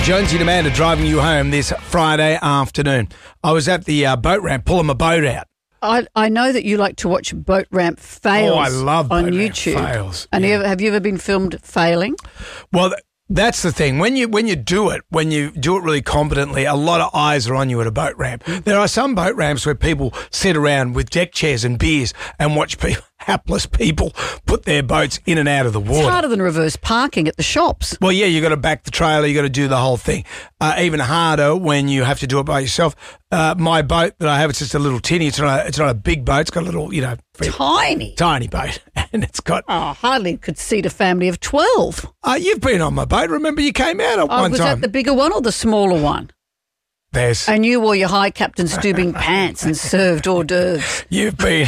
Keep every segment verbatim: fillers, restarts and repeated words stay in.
Jonesy and Amanda driving you home this Friday afternoon. I was at the uh, boat ramp pulling my boat out. I I know that you like to watch boat ramp fails Oh, I love on boat ramp YouTube. fails. And Yeah. you ever, have you ever been filmed failing? Well, th- that's the thing. When you when you do it, when you do it really competently, a lot of eyes are on you at a boat ramp. There are some boat ramps where people sit around with deck chairs and beers and watch people, hapless people put their boats in and out of the It's water. harder than reverse parking at the shops. Well, yeah, you got to back the trailer, you got to do the whole thing. Uh, even harder when you have to do it by yourself. Uh, my boat that I have, it's just a little tinny. It's not a, it's not a big boat. It's got a little, you know, very Tiny. tiny boat, and it's got. Oh, hardly could seat a family of twelve. Uh, you've been on my boat. Remember, you came out at Oh, one was time. that the bigger one or the smaller one? There's. And you wore your high Captain Stubing pants and served hors d'oeuvres. You've been.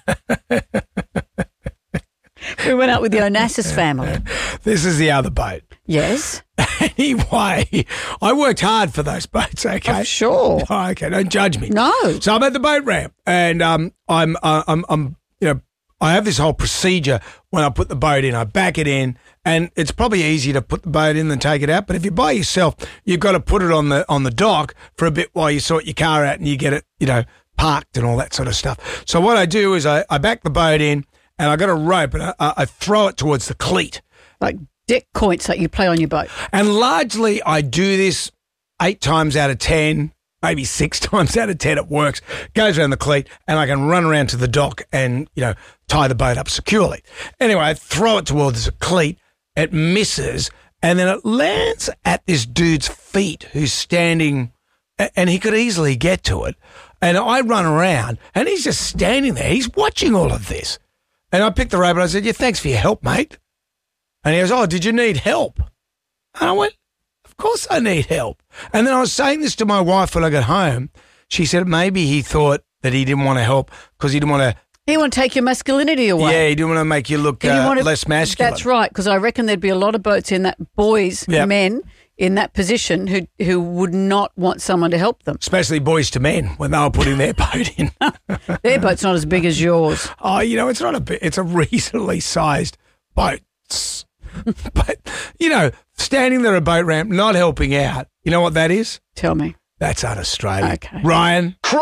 We went out with the Onassis family. This is the other boat. Yes. Anyway, I worked hard for those boats. Okay, Oh, sure. Oh, okay, don't judge me. No. So I'm at the boat ramp, and um, I'm, uh, I'm, I'm, you know, I have this whole procedure when I put the boat in. I back it in, and it's probably easier to put the boat in than take it out. But if you're by yourself, you've got to put it on the on the dock for a bit while you sort your car out and you get it, you know, parked and all that sort of stuff. So what I do is I, I back the boat in, and I got a rope, and I, I throw it towards the cleat. Like deck points that you play on your boat. And largely, I do this eight times out of ten, maybe six times out of ten. It works. Goes around the cleat, and I can run around to the dock and, you know, tie the boat up securely. Anyway, I throw it towards the cleat. It misses, and then it lands at this dude's feet who's standing, a- and he could easily get to it. And I run around, and he's just standing there. He's watching all of this. And I picked the rope, and I said, yeah, thanks for your help, mate. And he goes, oh, did you need help? And I went, of course I need help. And then I was saying this to my wife when I got home. She said maybe he thought that he didn't want to help because he didn't want to. He want to take your masculinity away. Yeah, he didn't want to make you look And you uh, want to- less masculine. That's right, because I reckon there'd be a lot of boats in that, boys, Yep. men in that position who who would not want someone to help them. Especially boys to men when they were putting their boat in. Their boat's not as big as yours. Oh, you know, it's not a bit, it's a reasonably sized boat. But, you know, standing there at a boat ramp, not helping out, you know what that is? Tell me. That's un-Australian. Okay. Ryan?